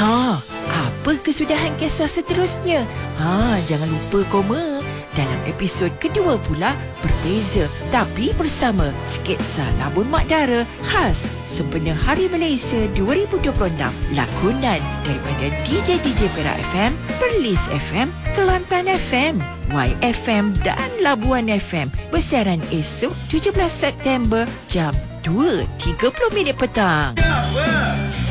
Apa kesudahan kisah seterusnya? Jangan lupa koma. Dalam episod kedua pula berbeza tapi bersama sketsa Labun Mak Dara khas sempena Hari Malaysia 2026. Lakonan daripada DJ-DJ Perak FM, Perlis FM, Kelantan FM, YFM dan Labuan FM. Bersiaran esok 17 September jam 2.30 petang.